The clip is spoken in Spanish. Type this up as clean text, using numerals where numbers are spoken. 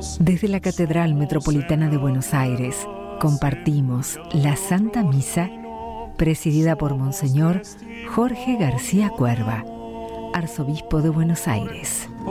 Desde la Catedral Metropolitana de Buenos Aires, compartimos la Santa Misa presidida por Monseñor Jorge García Cuerva, Arzobispo de Buenos Aires.